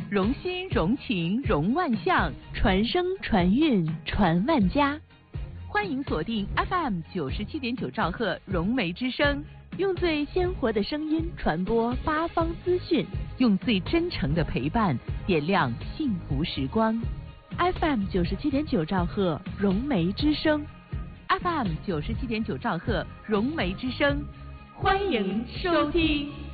融心融情融万象， 传声传韵传万家。 欢迎锁定 FM97.9兆赫融媒之声， 用最鲜活的声音传播八方资讯， 用最真诚的陪伴点亮幸福时光。 FM97.9兆赫融媒之声 ，FM97.9兆赫融媒之声，欢迎收听。